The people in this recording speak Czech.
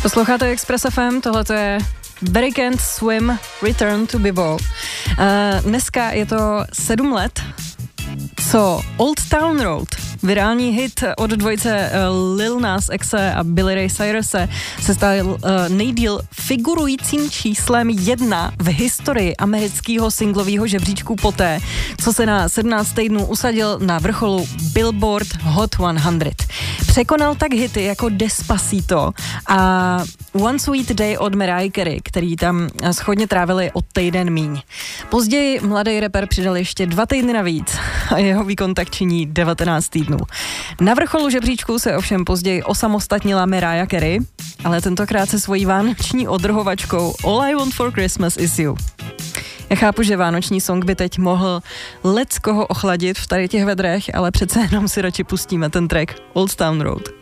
Posloucháte Express FM, tohle je Barry Can't Swim, Return to Bibo. Dneska je to 7 let, co Old Town Road, virální hit od dvojice Lil Nas Xe a Billy Ray Cyruse, se stal nejdýl figurujícím číslem 1 v historii amerického singlového žebříčku poté, co se na 17 týdnů usadil na vrcholu Billboard Hot 100. Překonal tak hity jako Despacito a One Sweet Day od Mariah Carey, který tam shodně trávili o týden míň. Později mladý rapper přidal ještě 2 týdny navíc a jeho výkon tak činí 19 týdnů. Na vrcholu žebříčku se ovšem později osamostatnila Mariah Carey, ale tentokrát se svojí vánoční odrhovačkou All I Want for Christmas is You. Já chápu, že vánoční song by teď mohl leckoho ochladit v tady těch vedrech, ale přece jenom si radši pustíme ten track Old Town Road.